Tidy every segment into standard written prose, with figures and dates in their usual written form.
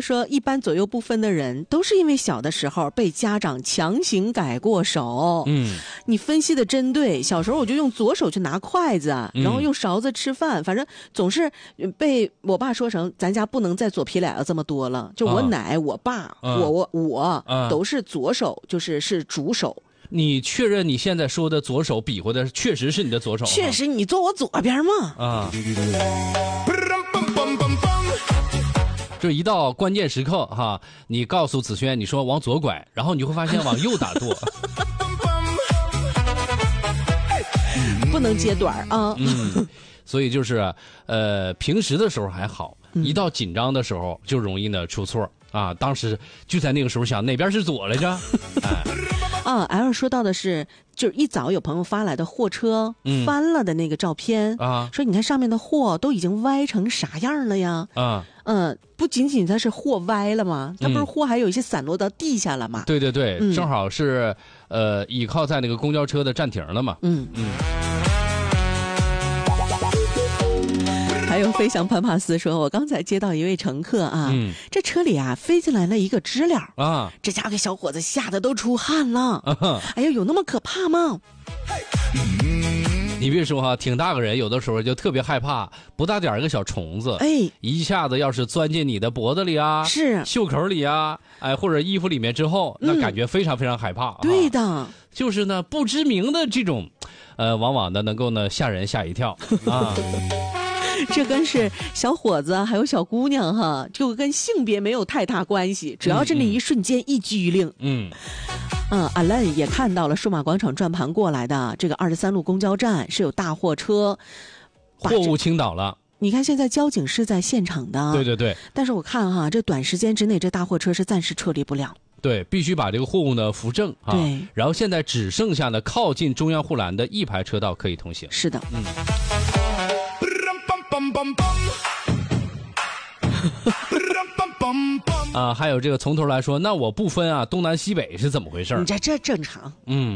说一般左右不分的人都是因为小的时候被家长强行改过手。你分析的真对，小时候我就用左手去拿筷子，然后用勺子吃饭，反正总是被我爸说成咱家不能再左撇俩了这么多了，就我奶我爸我都是左手，是主手。 你确认你现在说的左手比划的确实是你的左手？ 确实，你坐我左边嘛。 这一到关键时刻哈，你告诉子轩，你说往左拐，然后你就会发现往右打舵。 不能接短啊。 所以就是平时的时候还好，一到紧张的时候就容易呢出错啊。当时就在那个时候想哪边是左来着。 L 说到的是，就是一早有朋友发来的货车翻了的那个照片说你看上面的货都已经歪成啥样了呀？不仅仅它是货歪了吗？它不是货还有一些散落到地下了吗？ 对对对，正好是倚靠在那个公交车的站亭了嘛。 还有飞翔潘帕斯说，我刚才接到一位乘客这车里飞进来了一个知了这家给小伙子吓得都出汗了。哎呀，有那么可怕吗？ 你别说挺大个人有的时候就特别害怕不大点一个小虫子，一下子要是钻进你的脖子里是袖口里或者衣服里面之后，那感觉非常非常害怕。 对的， 就是呢不知名的这种往往的能够呢吓人吓一跳这跟是小伙子还有小姑娘就跟性别没有太大关系，主要是那一瞬间一激灵。阿兰也看到了数码广场转盘过来的这个23路公交站是有大货车货物倾倒了。 你看现在交警是在现场的。 对对对。 但是我看这短时间之内这大货车是暂时撤离不了。 对，必须把这个货物呢扶正对。 然后现在只剩下呢靠近中央护栏的一排车道可以通行。 是的。 还有这个从头来说，那我不分东南西北是怎么回事？ 你这正常。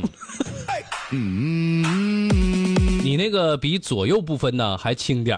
你那个比左右不分呢还轻点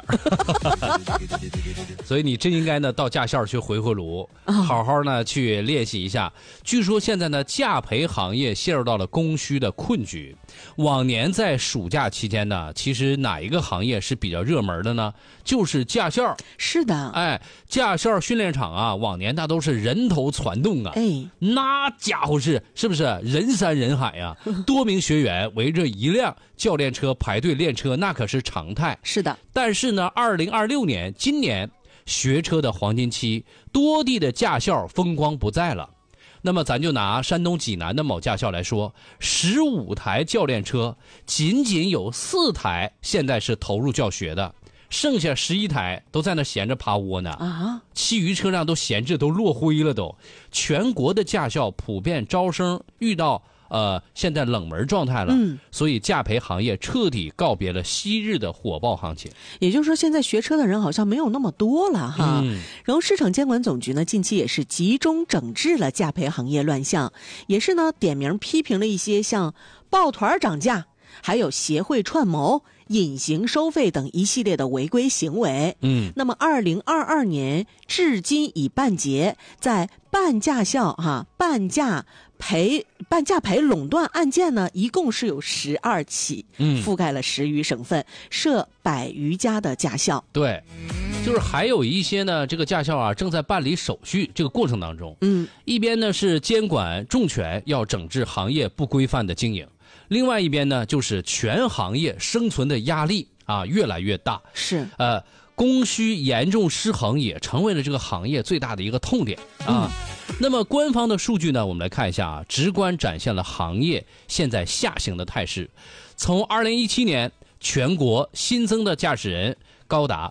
所以你真应该呢到驾校去回炉，好好呢去练习一下。据说现在呢驾培行业陷入到了供需的困局。往年在暑假期间呢，其实哪一个行业是比较热门的呢？就是驾校。 是的。 驾校训练场往年那都是人头攒动那家伙是不是人山人海多名学员围着一辆教练车排队练车，那可是常态。 是的。 但是呢2026年今年学车的黄金期，多地的驾校风光不再了。那么咱就拿山东济南的某驾校来说，15台教练车仅仅有4台现在是投入教学的，剩下11台都在那闲着趴窝呢其余车辆都闲置都落灰了都。全国的驾校普遍招生遇到现在冷门状态了所以驾培行业彻底告别了昔日的火爆行情。 也就是说现在学车的人好像没有那么多了然后市场监管总局呢近期也是集中整治了驾培行业乱象，也是呢点名批评了一些像抱团涨价还有协会串谋隐形收费等一系列的违规行为。那么2022年至今已办结，在办驾校办驾培垄断案件呢一共是有12起覆盖了10余省份，设100余家的驾校。 对，就是还有一些呢这个驾校正在办理手续，这个过程当中一边呢是监管重拳要整治行业不规范的经营，另外一边呢就是全行业生存的压力越来越大。 是供需严重失衡也成为了这个行业最大的一个痛点那么官方的数据呢我们来看一下直观展现了行业现在下行的态势。从2017年全国新增的驾驶人高达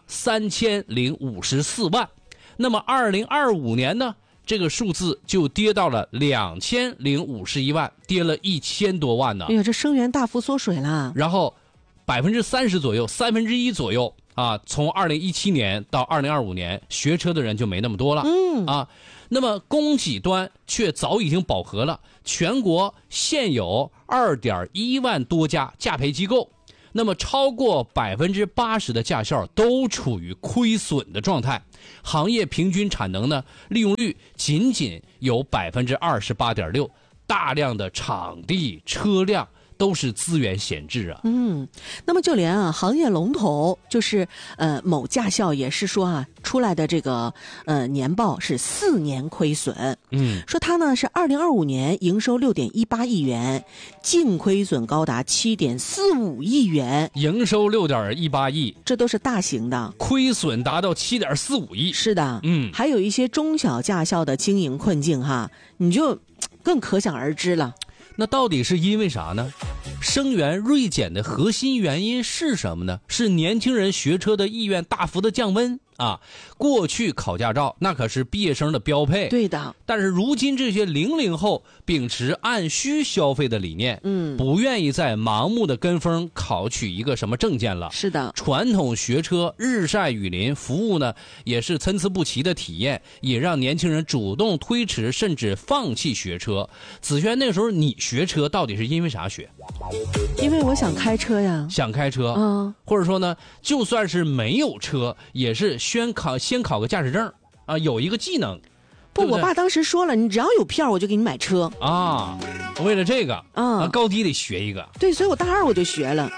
3054万，那么2025年呢这个数字就跌到了2051万，跌了1000多万呢。 哎呀，这生源大幅缩水了。 然后30%左右1/3左右从2017年到2025年学车的人就没那么多了那么供给端却早已经饱和了，全国现有2.1万多家驾培机构， 那么超过80%的驾校都处于亏损的状态，行业平均产能呢利用率仅仅有28.6%，大量的场地车辆都是资源闲置啊。 那么就连行业龙头就是某驾校也是说出来的这个年报是4年亏损。说它呢是2025年营收6.18亿元，净亏损高达7.45亿元。 营收6.18亿， 这都是大型的， 亏损达到7.45亿。 是的，还有一些中小驾校的经营困境你就更可想而知了。 那到底是因为啥呢？生源锐减的核心原因是什么呢？是年轻人学车的意愿大幅的降温啊！过去考驾照那可是毕业生的标配， 对的。 但是如今这些00后秉持按需消费的理念，不愿意再盲目的跟风考取一个什么证件了。 是的， 传统学车日晒雨淋，服务呢也是参差不齐的体验，也让年轻人主动推迟甚至放弃学车。子轩，那时候你学车到底是因为啥学？ 因为我想开车呀。 想开车，或者说呢，就算是没有车，也是先考个驾驶证啊，有一个技能。 不，我爸当时说了，你只要有票，我就给你买车啊。为了这个高低得学一个。 对，所以我大2我就学了。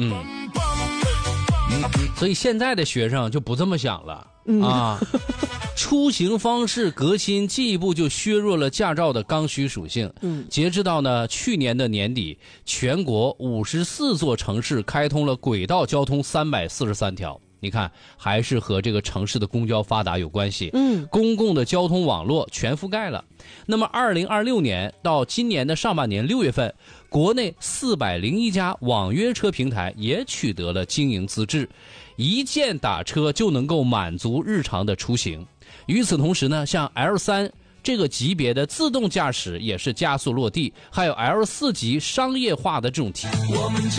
所以现在的学生就不这么想了啊。出行方式革新进一步就削弱了驾照的刚需属性。截止到呢去年的年底，全国54座城市开通了轨道交通343条。你看，还是和这个城市的公交发达有关系。公共的交通网络全覆盖了。那么2026年到今年的上半年6月份，国内401家网约车平台也取得了经营资质，一键打车就能够满足日常的出行。与此同时呢，像 L3这个级别的自动驾驶也是加速落地，还有 L4级商业化的这种体验。